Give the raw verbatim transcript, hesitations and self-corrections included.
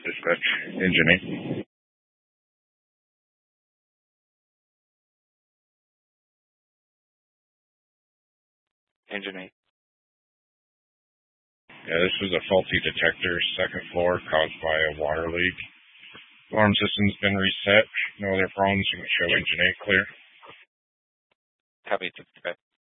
Dispatch, engine eight. Engine eight. Yeah, this was a faulty detector, second floor, caused by a water leak. Alarm system's been reset. No other problems. You can show engine eight clear. Copy, Dispatch.